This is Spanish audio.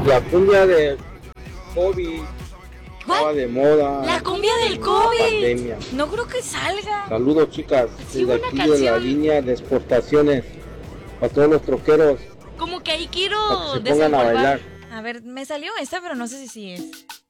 La cumbia de COVID estaba de moda. La cumbia del en la COVID. pandemia. No creo que salga. Saludos, chicas, Sí, desde una aquí de la canción. línea de exportaciones para todos los troqueros, Como que ahí para que quiero se pongan a desempolvar. bailar. A ver, me salió esta, pero no sé si sí es.